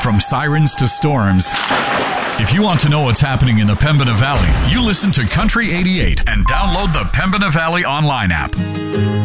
From sirens to storms, if you want to know what's happening in the Pembina Valley, you listen to Country 88 and download the Pembina Valley online app.